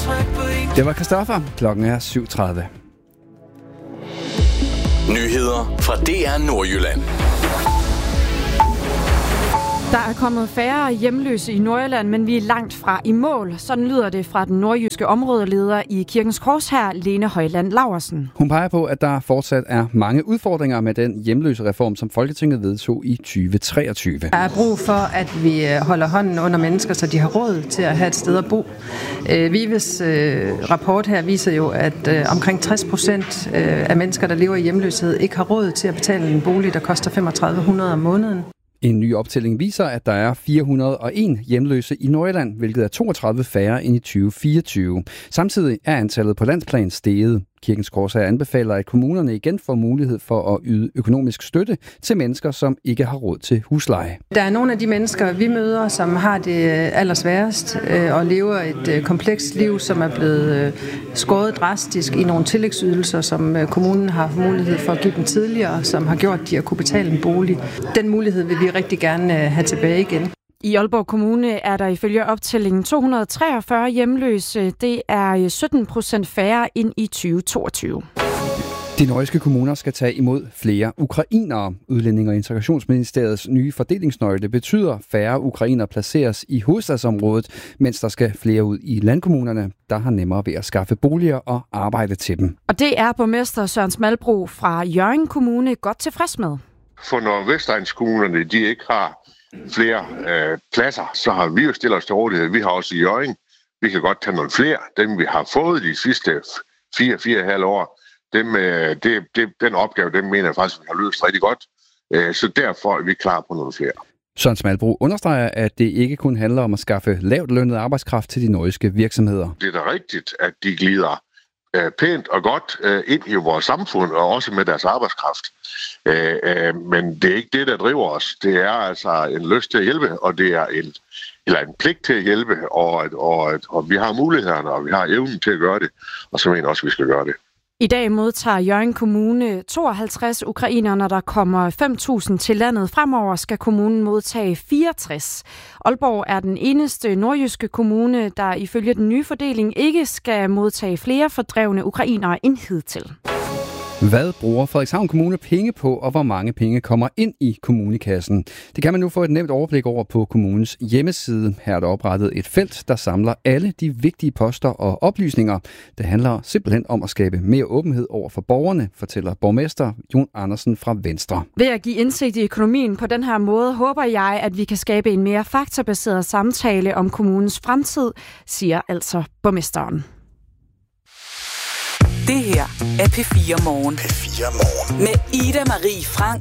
Det var Christoffer. Klokken er 7:30. Nyheder fra DR Nordjylland. Der er kommet færre hjemløse i Nordjylland, men vi er langt fra i mål. Sådan lyder det fra den nordjyske områdeleder i Kirkens Korshær, Lene Højland Laursen. Hun peger på, at der fortsat er mange udfordringer med den hjemløse reform, som Folketinget vedtog i 2023. Der er brug for, at vi holder hånden under mennesker, så de har råd til at have et sted at bo. VIVEs rapport her viser jo, at omkring 60% af mennesker, der lever i hjemløshed, ikke har råd til at betale en bolig, der koster 3.500 om måneden. En ny optælling viser, at der er 401 hjemløse i Nordjylland, hvilket er 32 færre end i 2024. Samtidig er antallet på landsplan steget. Kirkens Korshær anbefaler, at kommunerne igen får mulighed for at yde økonomisk støtte til mennesker, som ikke har råd til husleje. Der er nogle af de mennesker, vi møder, som har det allersværest og lever et komplekst liv, som er blevet skåret drastisk i nogle tillægsydelser, som kommunen har mulighed for at give dem tidligere, som har gjort, at de har kunne betale en bolig. Den mulighed vil vi rigtig gerne have tilbage igen. I Aalborg Kommune er der ifølge optællingen 243 hjemløse. Det er 17% færre end i 2022. De nordjyske kommuner skal tage imod flere ukrainere. Udlænding- og Integrationsministeriets nye fordelingsnøgle betyder, at færre ukrainere placeres i hovedstadsområdet, mens der skal flere ud i landkommunerne, der har nemmere ved at skaffe boliger og arbejde til dem. Og det er borgmester Søren Smalbro fra Hjørring Kommune godt tilfreds med. For når Vestegnskommunerne de ikke har flere pladser, så har vi jo stillet os til rådighed. Vi har også i Hjørring. Vi kan godt tage nogle flere. Dem vi har fået de sidste 4,5 år, den opgave, dem mener jeg faktisk, vi har løst rigtig godt. Så derfor er vi klar på nogle flere. Søren Smalbro understreger, at det ikke kun handler om at skaffe lavt lønnet arbejdskraft til de nordjyske virksomheder. Det er da rigtigt, at de glider pænt og godt ind i vores samfund, og også med deres arbejdskraft. Men det er ikke det, der driver os. Det er altså en lyst til at hjælpe, og det er en pligt til at hjælpe, og vi har mulighederne, og vi har evnen til at gøre det, og så mener jeg også, at vi skal gøre det. I dag modtager Hjørring Kommune 52 ukrainere, når der kommer 5.000 til landet. Fremover skal kommunen modtage 64. Aalborg er den eneste nordjyske kommune, der ifølge den nye fordeling ikke skal modtage flere fordrevne ukrainere end hidtil. Hvad bruger Frederikshavn Kommune penge på, og hvor mange penge kommer ind i kommunekassen? Det kan man nu få et nemt overblik over på kommunens hjemmeside. Her er der oprettet et felt, der samler alle de vigtige poster og oplysninger. Det handler simpelthen om at skabe mere åbenhed over for borgerne, fortæller borgmester Jon Andersen fra Venstre. Ved at give indsigt i økonomien på den her måde, håber jeg, at vi kan skabe en mere faktabaseret samtale om kommunens fremtid, siger altså borgmesteren. Det her er P4 Morgen. P4 Morgen. Med Ida Marie Frank